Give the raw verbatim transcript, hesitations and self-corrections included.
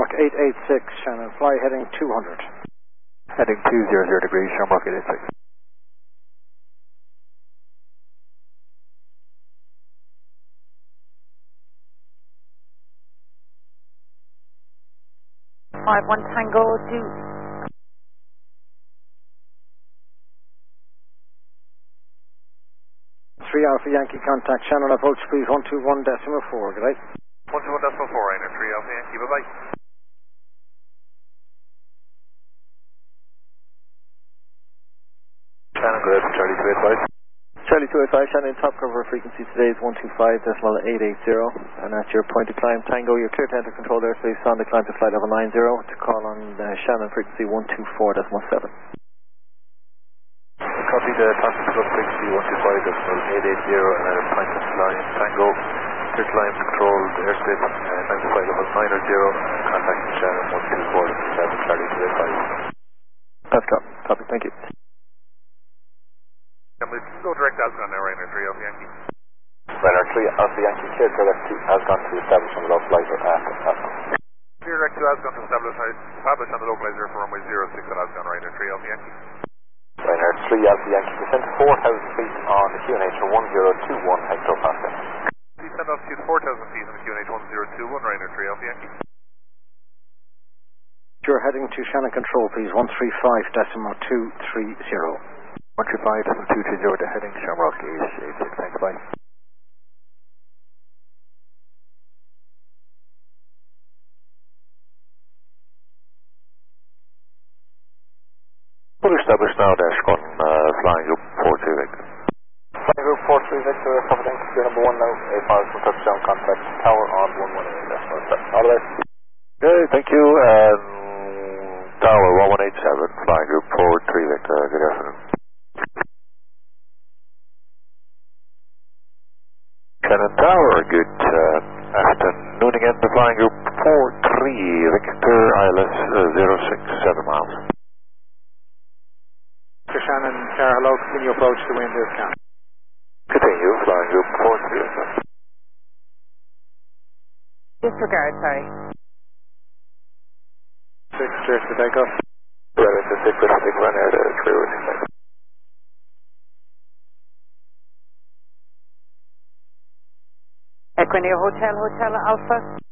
Shamrock eight eight six, Shannon, fly heading two hundred. Heading two hundred degrees, Shamrock eight eight six. five one Tango, do. three Alpha Yankee contact, Shannon approach please one two one decimal four, good night. one two one decimal four, Rainer, three Alpha Yankee, bye bye. Shannon, good, Charlie two eight five. Charlie two eight five, Shannon, top cover frequency today is one two five decimal eight eight zero, and at your point of climb, Tango, you're clear to enter controlled airspace on the climb to flight level nine zero to call on uh, Shannon frequency one two four decimal seven. Copy the Pacific frequency one two five decimal eight eight zero and at a point of climb, Tango, clear to climb controlled airspace, uh, climb to flight level nine zero, and contact Shannon one two four decimal seven, Charlie two eight five. That's copy, copy, thank you. And we go direct Asgon now, Rainer, three Alpha Yankee. Rainer, three Alpha Yankee, clear direct to Asgon to establish on the local flight at Asgon. Clear direct to Asgon to establish, establish on the localizer for runway zero six at Asgon, Rainer, three Alpha Yankee. Rainer, three Alpha Yankee, descend to four thousand feet on the Q N H for one zero two one hectopascal. Please send us to four thousand feet on the Q N H one zero two one, Rainer, three Alpha Yankee. You're heading to Shannon control please, one three five decimal two three zero. one three five decimal two three zero to heading Shamrock eight eight six, thanks, bye. Full established now, dash one, uh, flying group four three Victor. Flying group four three Victor, covering secure number one now, eight miles from touchdown, contact tower on one one eight decimal seven. All the best. Okay, thank you, um, tower one one eight seven, flying group four three Victor, good afternoon. Shannon Tower, good uh, afternoon again, the flying group four three Victor, I L S uh, zero six seven miles. Mister Shannon, Car, hello, continue approach to wind is count. Continue, flying group four three Victor. Disregard, sorry. six, clear for takeoff. Right, it's a six Pacific runner to three oh six. Equinir Hotel, Hotel Alpha.